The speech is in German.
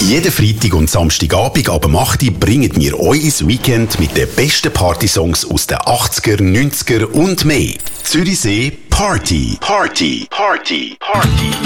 Jeden Freitag und Samstagabend ab 8 Uhr bringen wir euch ins Weekend mit den besten Partysongs aus den 80er, 90er und mehr. Zürichsee Party. Party. Party. Party.